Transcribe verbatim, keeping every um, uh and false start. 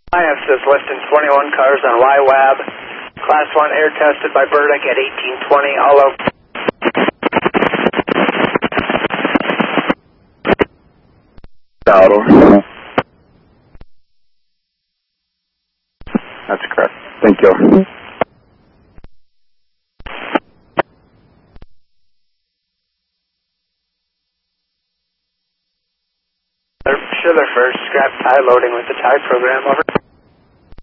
I F says less than twenty-one cars on Y WAB. Class one air tested by Burdick at eighteen twenty, all over. Auto. That's correct. Thank you. Schiller first, scrap tie loading with the tie program, over.